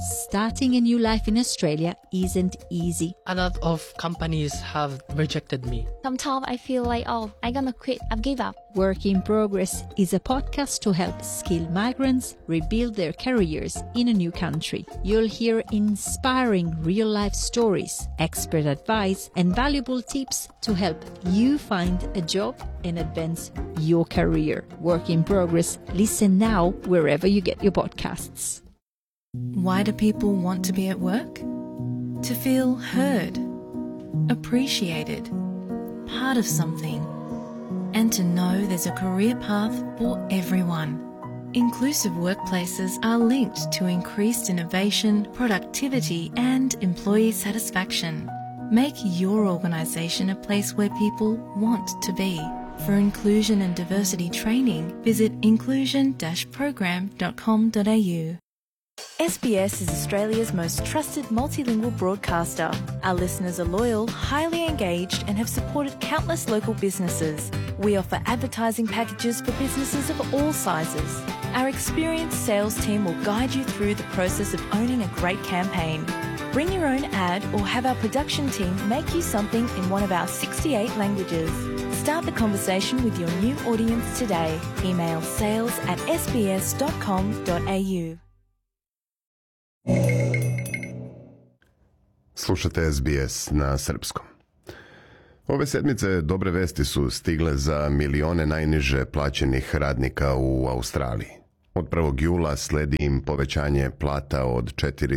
Starting a new life in Australia isn't easy. A lot of companies have rejected me. Sometimes I feel like, I'm gonna quit, I've give up. Work in Progress is a podcast to help skilled migrants rebuild their careers in a new country. You'll hear inspiring real-life stories, expert advice, and valuable tips to help you find a job and advance your career. Work in Progress. Listen now wherever you get your podcasts. Why do people want to be at work? To feel heard, appreciated, part of something, and to know there's a career path for everyone. Inclusive workplaces are linked to increased innovation, productivity, and employee satisfaction. Make your organisation a place where people want to be. For inclusion and diversity training, visit inclusion-program.com.au. SBS is Australia's most trusted multilingual broadcaster. Our listeners are loyal, highly engaged, and have supported countless local businesses. We offer advertising packages for businesses of all sizes. Our experienced sales team will guide you through the process of owning a great campaign. Bring your own ad or have our production team make you something in one of our 68 languages. Start the conversation with your new audience today. Email sales@sbs.com.au. Slušate SBS na srpskom. Ove sedmice dobre vesti su stigle za milione najniže plaćenih radnika u Australiji. Od 1. jula sledi im povećanje plata od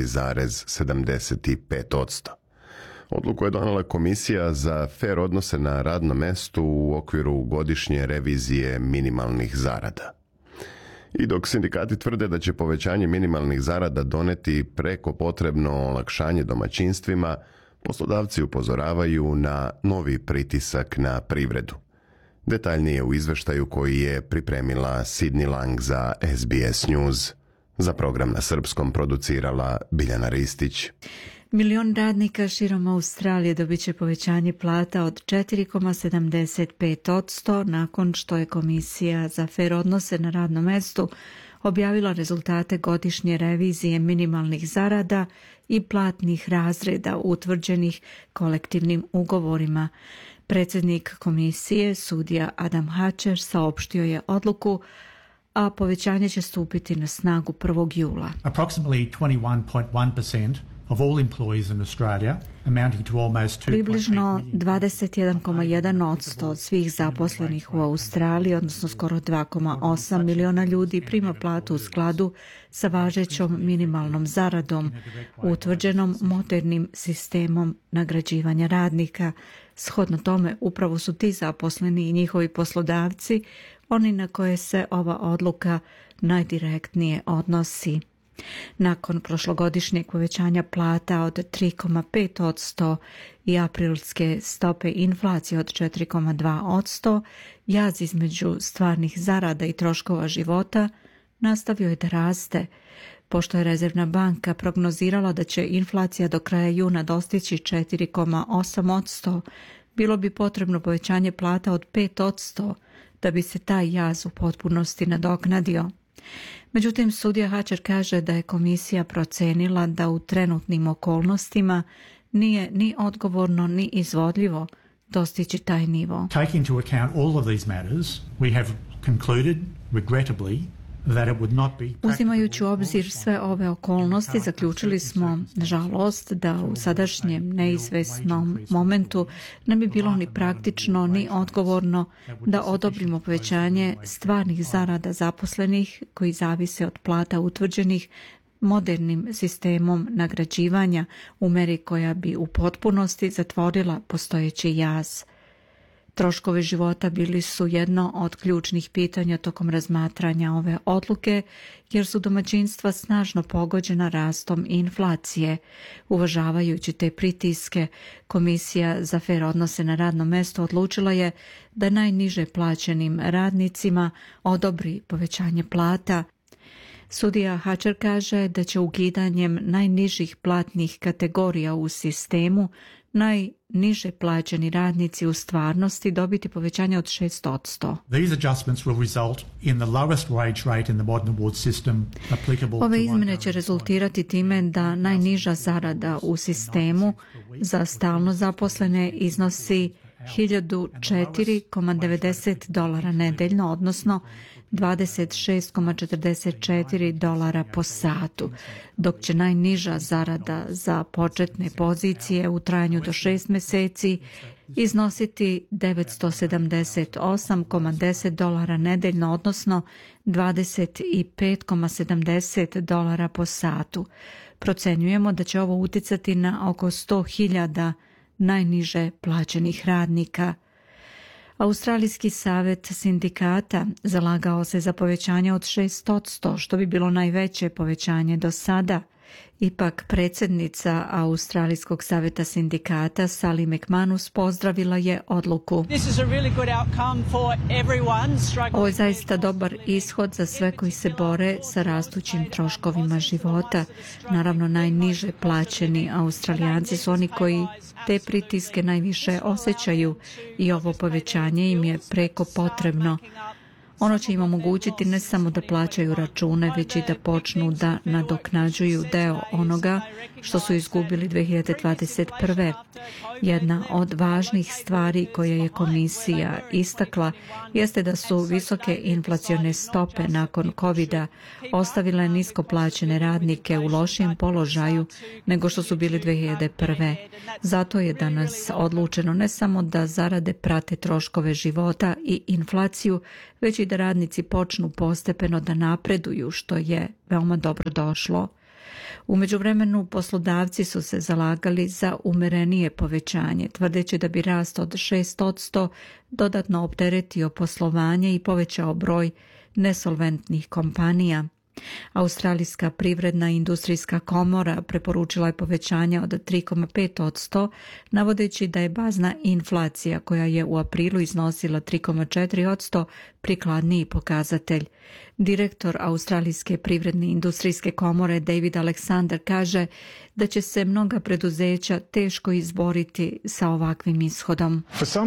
4,75%. Odluku je donela Komisija za fer odnose na radnom mestu u okviru godišnje revizije minimalnih zarada. I dok sindikati tvrde da će povećanje minimalnih zarada doneti preko potrebno olakšanje domaćinstvima, poslodavci upozoravaju na novi pritisak na privredu. Detaljnije u izveštaju koji je pripremila Sydney Lang za SBS News. Za program na srpskom producirala Biljana Ristić. Milion radnika širom Australije dobit će povećanje plata od 4,75% nakon što je Komisija za fer odnose na radnom mestu objavila rezultate godišnje revizije minimalnih zarada i platnih razreda utvrđenih kolektivnim ugovorima. Predsjednik komisije, sudija Adam Hatcher, saopštio je odluku, a povećanje će stupiti na snagu 1. jula. Approximately 21.1% of all employees in Australia, amounting to almost 2.8 Približno 21,1% od svih zaposlenih u Australiji, odnosno skoro 2,8 miliona ljudi, prima platu u skladu sa važećom minimalnom zaradom, utvrđenom modernim sistemom nagrađivanja radnika. Shodno tome, upravo su ti zaposleni i njihovi poslodavci oni na koje se ova odluka najdirektnije odnosi. Nakon prošlogodišnjeg povećanja plata od 3,5% i aprilske stope inflacije od 4,2%, jaz između stvarnih zarada i troškova života nastavio je da raste. Pošto je Rezervna banka prognozirala da će inflacija do kraja juna dostići 4,8%, bilo bi potrebno povećanje plata od 5% da bi se taj jaz u potpunosti nadoknadio. Međutim, sudija Hatcher kaže da je komisija procenila da u trenutnim okolnostima nije ni odgovorno ni izvodljivo dostići taj nivo. Taking into account all of these matters, we have concluded, regrettably, that it would not be practical. Uzimajući u obzir sve ove okolnosti, zaključili smo, nažalost, da u sadašnjem neizvesnom momentu ne bi bilo ni praktično ni odgovorno da odobrimo povećanje stvarnih zarada zaposlenih koji zavise od plata utvrđenih modernim sistemom nagrađivanja u meri koja bi u potpunosti zatvorila postojeći jaz. Troškovi života bili su jedno od ključnih pitanja tokom razmatranja ove odluke, jer su domaćinstva snažno pogođena rastom inflacije. Uvažavajući te pritiske, Komisija za fer odnose na radnom mestu odlučila je da najniže plaćenim radnicima odobri povećanje plata. Sudija Hatcher kaže da će ukidanjem najnižih platnih kategorija u sistemu najniže plaćeni radnici u stvarnosti dobiti povećanje od 6%. These adjustments will result in the lowest wage rate in the modern award system applicable to Ove izmjene će rezultirati time da najniža zarada u sistemu za stalno zaposlene iznosi $1.004,90 nedeljno, odnosno $26,44 po satu, dok će najniža zarada za početne pozicije u trajanju do 6 meseci iznositi $978,10 nedeljno, odnosno $25,70 po satu. Procenjujemo da će ovo uticati na oko 100.000 najniže plaćenih radnika. Australijski savet sindikata zalagao se za povećanje od 6%, što bi bilo najveće povećanje do sada. Ipak predsjednica Australijskog saveta sindikata Sally McManus pozdravila je odluku. Ovo je zaista dobar ishod za sve koji se bore sa rastućim troškovima života. Naravno, najniže plaćeni Australijanci su oni koji te pritiske najviše osjećaju i ovo povećanje im je preko potrebno. Ono će im omogućiti ne samo da plaćaju račune, već i da počnu da nadoknađuju deo onoga što su izgubili 2021. Jedna od važnih stvari koje je komisija istakla jeste da su visoke inflacione stope nakon COVID-a ostavile nisko plaćene radnike u lošijem položaju nego što su bili 2001. Zato je danas odlučeno ne samo da zarade prate troškove života i inflaciju, već i da radnici počnu postepeno da napreduju, što je veoma dobro došlo. U međuvremenu poslodavci su se zalagali za umerenije povećanje, tvrdeći da bi rast od 6% dodatno opteretio poslovanje i povećao broj nesolventnih kompanija. Australijska privredna i industrijska komora preporučila je povećanje od 3,5%, navodeći da je bazna inflacija koja je u aprilu iznosila 3,4% prikladniji pokazatelj. Direktor Australijske privredne i industrijske komore David Alexander kaže da će se mnoga preduzeća teško izboriti sa ovakvim ishodom.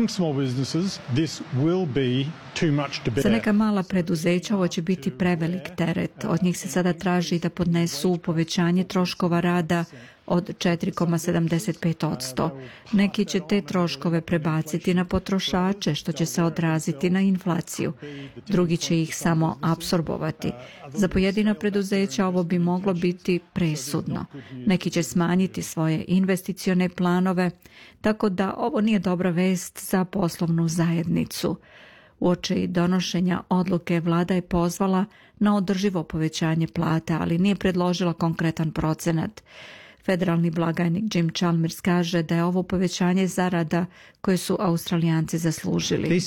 Za neka mala preduzeća ovo će biti prevelik teret. Od njih se sada traži da podnesu povećanje troškova rada od 4,75%. Neki će te troškove prebaciti na potrošače, što će se odraziti na inflaciju. Drugi će ih samo apsorbovati. Za pojedina preduzeća ovo bi moglo biti presudno. Neki će smanjiti svoje investicione planove, tako da ovo nije dobra vest za poslovnu zajednicu. Uoči donošenja odluke vlada je pozvala na održivo povećanje plata, ali nije predložila konkretan procenat. Federalni blagajnik Jim Chalmers kaže da je ovo povećanje zarada koje su Australijanci zaslužili.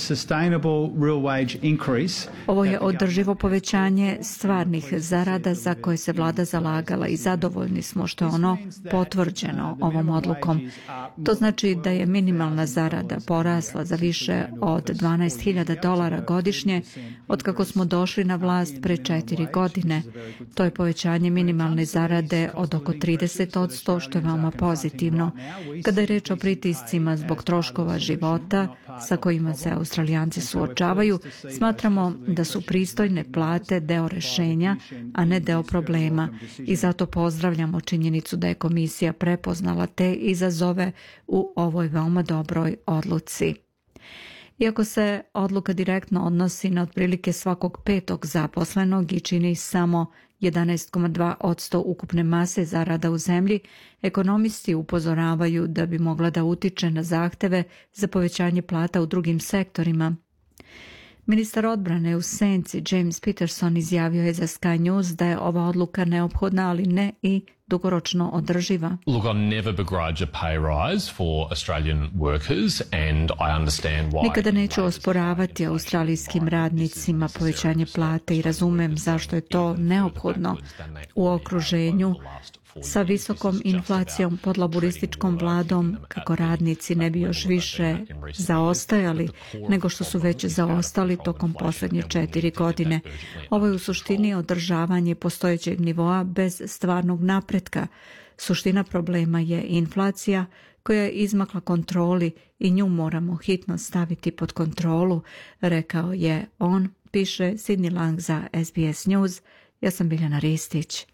Ovo je održivo povećanje stvarnih zarada za koje se vlada zalagala i zadovoljni smo što je ono potvrđeno ovom odlukom. To znači da je minimalna zarada porasla za više od $12,000 godišnje od kako smo došli na vlast pre 4 godine. To je povećanje minimalne zarade od oko 30%, što je veoma pozitivno. Kada je reč o pritiscima zbog troškova života sa kojima se Australijanci suočavaju, smatramo da su pristojne plate deo rešenja, a ne deo problema. I zato pozdravljamo činjenicu da je komisija prepoznala te izazove u ovoj veoma dobroj odluci. Iako se odluka direktno odnosi na otprilike svakog 5. zaposlenog i čini samo 11,2% ukupne mase zarada u zemlji, ekonomisti upozoravaju da bi mogla da utiče na zahteve za povećanje plata u drugim sektorima. Ministar odbrane u senci James Peterson izjavio je za Sky News da je ova odluka neophodna, ali ne i dugoročno održiva. Look, I'll never begrudge a pay rise for Australian workers and I understand why. Nikada neću osporavati australijskim radnicima povećanje plate i razumem zašto je to neophodno u okruženju sa visokom inflacijom pod laborističkom vladom, kako radnici ne bi još više zaostajali nego što su već zaostali tokom posljednje 4 godine. Ovo je u suštini održavanje postojećeg nivoa bez stvarnog napretka. Suština problema je inflacija koja je izmakla kontroli i nju moramo hitno staviti pod kontrolu, rekao je on, piše Sidney Lang za SBS News. Ja sam Biljana Ristić.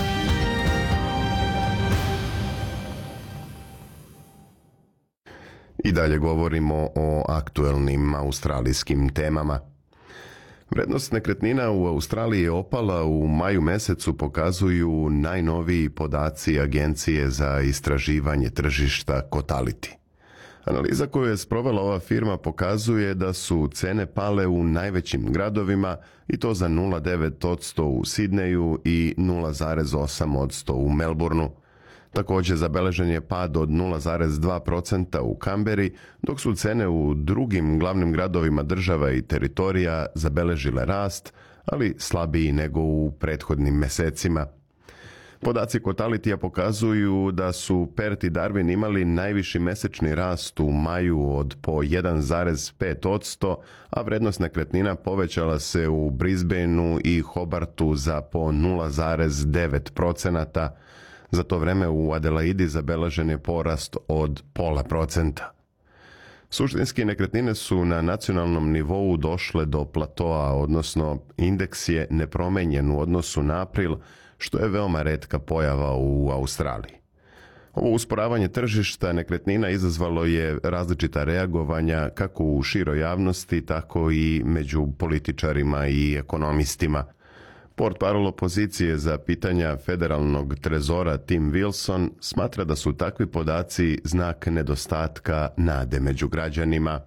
I dalje govorimo o aktuelnim australijskim temama. Vrednost nekretnina u Australiji je opala u maju mesecu, pokazuju najnoviji podaci Agencije za istraživanje tržišta Cotality. Analiza koju je sprovela ova firma pokazuje da su cene pale u najvećim gradovima i to za 0,9% u Sidneju i 0,8% u Melbourneu. Također zabeležen je pad od 0,2% u Kamberi, dok su cene u drugim glavnim gradovima država i teritorija zabeležile rast, ali slabiji nego u prethodnim mesecima. Podaci Cotalityja pokazuju da su Perth i Darwin imali najviši mesečni rast u maju od po 1,5%, a vrednost nekretnina povećala se u Brisbaneu i Hobartu za po 0,9%. Za to vreme u Adelaidi zabeležen je porast od 0,5%. Suštinski, nekretnine su na nacionalnom nivou došle do platoa, odnosno indeks je nepromenjen u odnosu na april, što je veoma retka pojava u Australiji. Ovo usporavanje tržišta nekretnina izazvalo je različita reagovanja kako u široj javnosti, tako i među političarima i ekonomistima. Portparol opozicije za pitanja federalnog trezora Tim Wilson smatra da su takvi podaci znak nedostatka nade među građanima.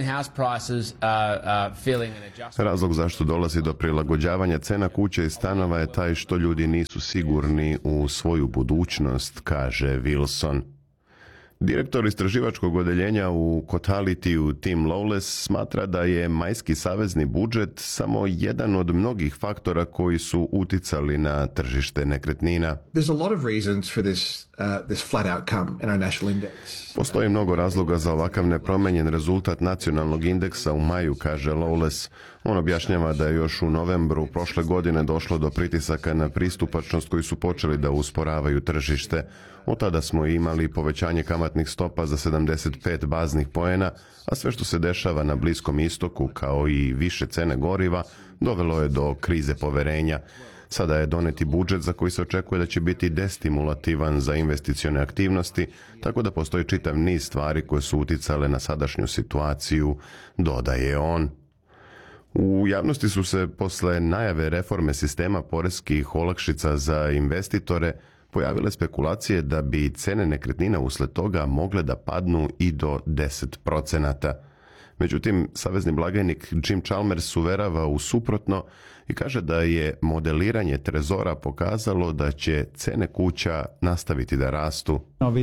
Razlog zašto dolazi do prilagođavanja cena kuće i stanova je taj što ljudi nisu sigurni u svoju budućnost, kaže Wilson. Direktor istraživačkog odeljenja u Cotality Tim Lawless smatra da je majski savezni budžet samo jedan od mnogih faktora koji su uticali na tržište nekretnina. Postoji mnogo razloga za ovakav nepromenjen rezultat nacionalnog indeksa u maju, kaže Lawless. On objašnjava da je još u novembru prošle godine došlo do pritisaka na pristupačnost koji su počeli da usporavaju tržište. Od tada smo imali povećanje kamatnih stopa za 75 baznih poena, a sve što se dešava na Bliskom istoku, kao i više cene goriva, dovelo je do krize poverenja. Sada je doneti budžet za koji se očekuje da će biti destimulativan za investicione aktivnosti, tako da postoji čitav niz stvari koje su uticale na sadašnju situaciju, dodaje on. U javnosti su se posle najave reforme sistema poreskih olakšica za investitore pojavile spekulacije da bi cene nekretnina usled toga mogle da padnu i do 10%. Međutim, savezni blagajnik Jim Chalmers uverava u suprotno i kaže da je modeliranje trezora pokazalo da će cene kuća nastaviti da rastu.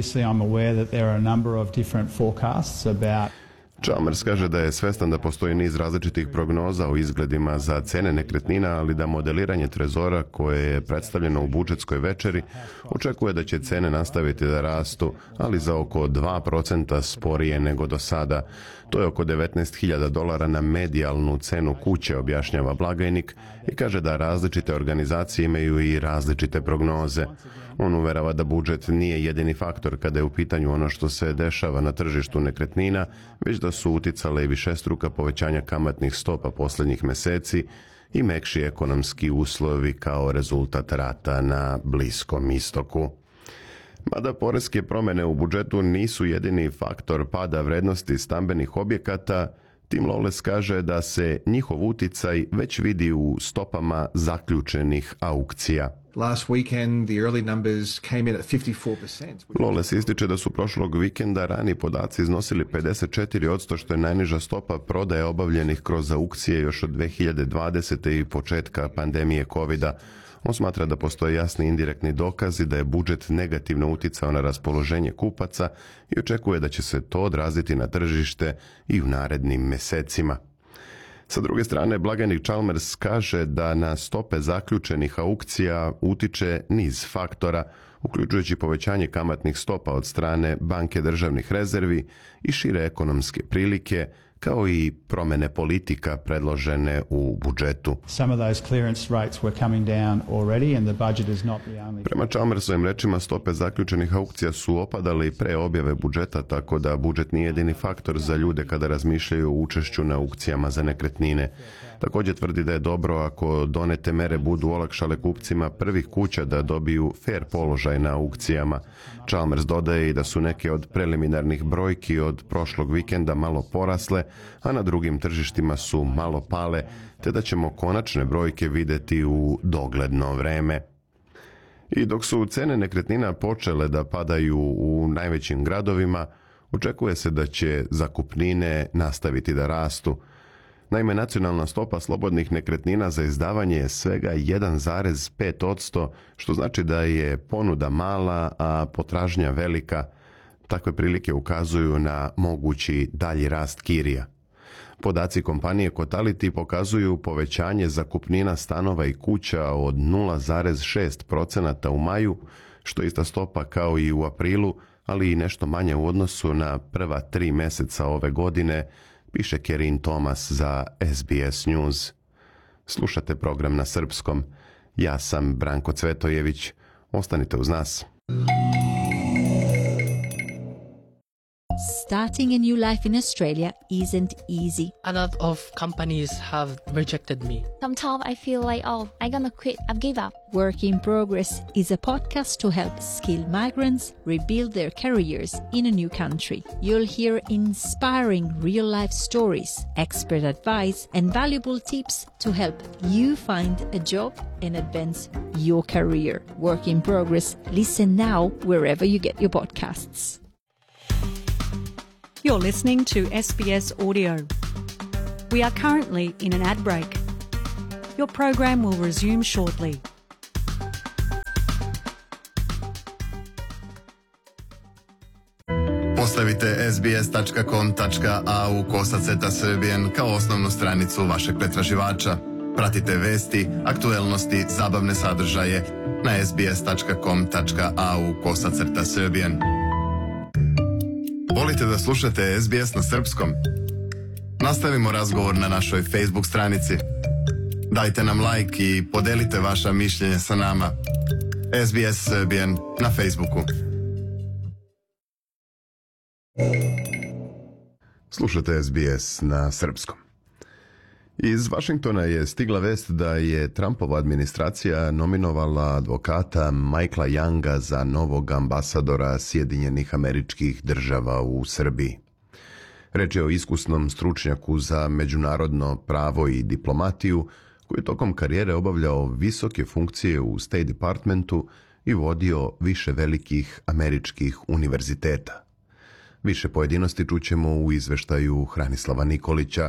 Chalmers kaže da je svestan da postoji niz različitih prognoza o izgledima za cene nekretnina, ali da modeliranje trezora koje je predstavljeno u budžetskoj večeri očekuje da će cene nastaviti da rastu, ali za oko 2% sporije nego do sada. To je oko $19,000 na medijalnu cenu kuće, objašnjava blagajnik i kaže da različite organizacije imaju i različite prognoze. On uverava da budžet nije jedini faktor kada je u pitanju ono što se dešava na tržištu nekretnina, već da su uticale i višestruka povećanja kamatnih stopa posljednjih meseci i mekši ekonomski uslovi kao rezultat rata na Bliskom istoku. Mada poreske promjene u budžetu nisu jedini faktor pada vrednosti stambenih objekata, Tim Lawless kaže da se njihov uticaj već vidi u stopama zaključenih aukcija. Lawless ističe da su prošlog vikenda rani podaci iznosili 54%, što je najniža stopa prodaje obavljenih kroz aukcije još od 2020. i početka pandemije COVID-a. On smatra da postoje jasni indirektni dokazi da je budžet negativno uticao na raspoloženje kupaca i očekuje da će se to odraziti na tržište i u narednim mesecima. Sa druge strane, blagajnik Chalmers kaže da na stope zaključenih aukcija utiče niz faktora, uključujući povećanje kamatnih stopa od strane Banke državnih rezervi i šire ekonomske prilike, kao i promjene politika predložene u budžetu. Some of those clearance rates were coming down already and the budget is not the only... Prema Chalmersovim rečima, stope zaključenih aukcija su opadale i pre objave budžeta, tako da budžet nije jedini faktor za ljude kada razmišljaju o učešću na aukcijama za nekretnine. Također tvrdi da je dobro ako donete mere budu olakšale kupcima prvih kuća da dobiju fair položaj na aukcijama. Chalmers dodaje i da su neke od preliminarnih brojki od prošlog vikenda malo porasle, a na drugim tržištima su malo pale, te da ćemo konačne brojke vidjeti u dogledno vreme. I dok su cene nekretnina počele da padaju u najvećim gradovima, očekuje se da će zakupnine nastaviti da rastu. Naime, nacionalna stopa slobodnih nekretnina za izdavanje je svega 1,5%, što znači da je ponuda mala, a potražnja velika. Takve prilike ukazuju na mogući dalji rast kirija. Podaci kompanije Cotality pokazuju povećanje zakupnina stanova i kuća od 0,6% u maju, što je ista stopa kao i u aprilu, ali i nešto manje u odnosu na prva 3 mjeseca ove godine, piše Kerin Thomas za SBS News. Slušate program na srpskom. Ja sam Branko Cvetojević. Ostanite uz nas. Starting a new life in Australia isn't easy. A lot of companies have rejected me. Sometimes I feel like, I'm gonna quit, I've give up. Work in Progress is a podcast to help skilled migrants rebuild their careers in a new country. You'll hear inspiring real-life stories, expert advice, and valuable tips to help you find a job and advance your career. Work in Progress. Listen now wherever you get your podcasts. You're listening to SBS Audio. We are currently in an ad break. Your program will resume shortly. Postavite sbs.com.au/Serbian kao osnovnu stranicu vašeg pretraživača. Pratite vesti, aktuelnosti, zabavne sadržaje na sbs.com.au/Serbian. Volite da slušate SBS na srpskom? Nastavimo razgovor na našoj Facebook stranici. Dajte nam like i podelite vaša mišljenja sa nama. SBS Serbian na Facebooku. Slušate SBS na srpskom. Iz Vašingtona je stigla vest da je Trumpova administracija nominovala advokata Michaela Younga za novog ambasadora Sjedinjenih Američkih Država u Srbiji. Reč je o iskusnom stručnjaku za međunarodno pravo i diplomatiju koji je tokom karijere obavljao visoke funkcije u State Departmentu i vodio više velikih američkih univerziteta. Više pojedinosti čućemo u izveštaju Hranislava Nikolića.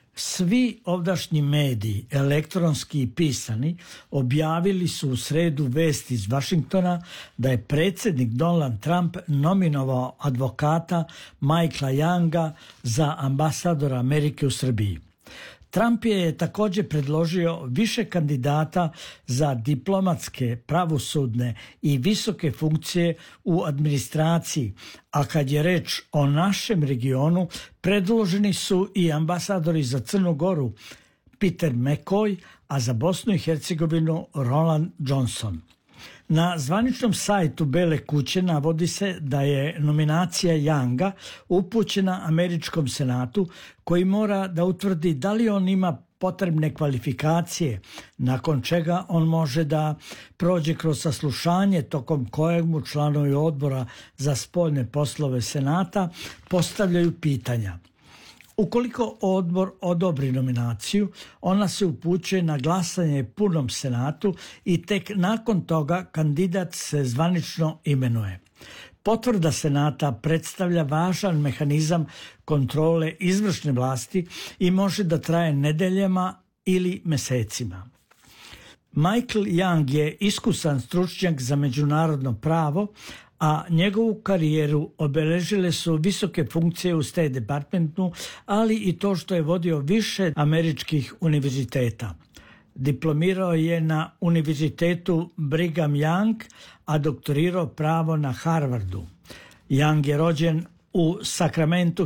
Svi ovdašnji mediji, elektronski i pisani, objavili su u sredu vest iz Vašingtona da je predsjednik Donald Trump nominovao advokata Michaela Younga za ambasadora Amerike u Srbiji. Trump je također predložio više kandidata za diplomatske, pravosudne i visoke funkcije u administraciji, a kad je reč o našem regionu, predloženi su i ambasadori za Crnu Goru Peter McCoy, a za Bosnu i Hercegovinu Roland Johnson. Na zvaničnom sajtu Bele kuće navodi se da je nominacija Younga upućena Američkom senatu koji mora da utvrdi da li on ima potrebne kvalifikacije, nakon čega on može da prođe kroz saslušanje tokom kojeg mu članovi odbora za spoljne poslove senata postavljaju pitanja. Ukoliko odbor odobri nominaciju, ona se upućuje na glasanje punom senatu i tek nakon toga kandidat se zvanično imenuje. Potvrda senata predstavlja važan mehanizam kontrole izvršne vlasti i može da traje nedeljama ili mesecima. Michael Young je iskusan stručnjak za međunarodno pravo, a njegovu karijeru obeležile su visoke funkcije u State Departmentu, ali i to što je vodio više američkih univerziteta. Diplomirao je na univerzitetu Brigham Young, a doktorirao pravo na Harvardu. Young je rođen u Sakramentu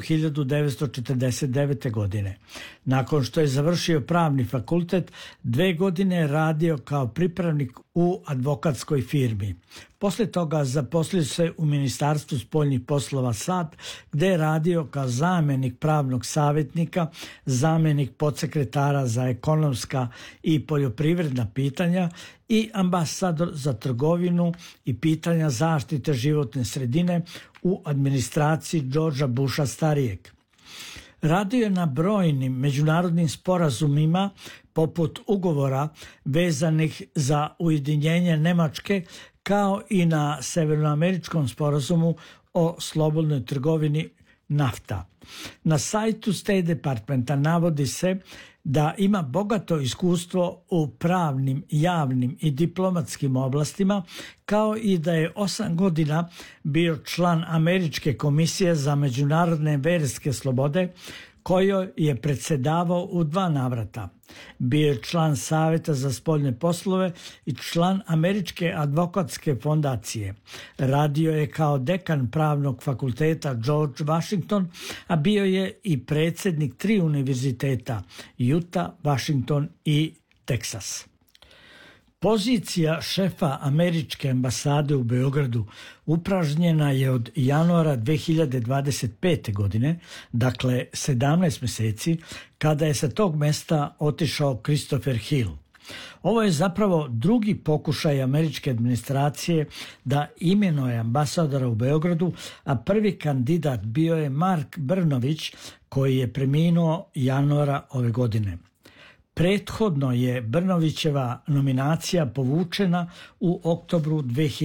1949. godine. Nakon što je završio pravni fakultet, 2 godine je radio kao pripravnik u advokatskoj firmi. Posle toga zaposlio se u Ministarstvu spoljnih poslova SAD, gde je radio kao zamenik pravnog savjetnika, zamenik podsekretara za ekonomska i poljoprivredna pitanja i ambasador za trgovinu i pitanja zaštite životne sredine u administraciji Georgea Busha starijeg. Radio je na brojnim međunarodnim sporazumima poput ugovora vezanih za ujedinjenje Nemačke, kao i na severnoameričkom sporazumu o slobodnoj trgovini NAFTA. Na sajtu State Departmenta navodi se da ima bogato iskustvo u pravnim, javnim i diplomatskim oblastima, kao i da je 8 godina bio član Američke komisije za međunarodne verske slobode, kojoj je predsjedavao u 2 navrata. Bio je član Savjeta za spoljne poslove i član Američke advokatske fondacije. Radio je kao dekan pravnog fakulteta George Washington, a bio je i predsjednik 3 univerziteta Utah, Washington i Texas. Pozicija šefa Američke ambasade u Beogradu upražnjena je od januara 2025. godine, dakle 17 mjeseci, kada je sa tog mesta otišao Christopher Hill. Ovo je zapravo drugi pokušaj američke administracije da imenuje ambasadora u Beogradu, a prvi kandidat bio je Mark Brnović, koji je preminuo januara ove godine. Prethodno je Brnovićeva nominacija povučena u oktobru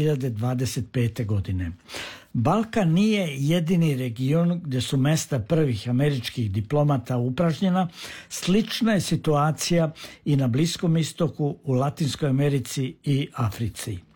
2025. godine. Balkan nije jedini region gdje su mesta prvih američkih diplomata upražnjena. Slična je situacija i na Bliskom istoku, u Latinskoj Americi i Africi.